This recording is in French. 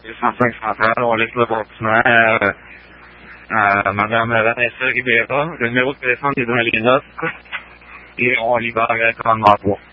le 105 central, on laisse le bâtiment à Mme Vanessa Rivera. Le numéro de téléphone est dans les notes. Et on libère le commandement 3.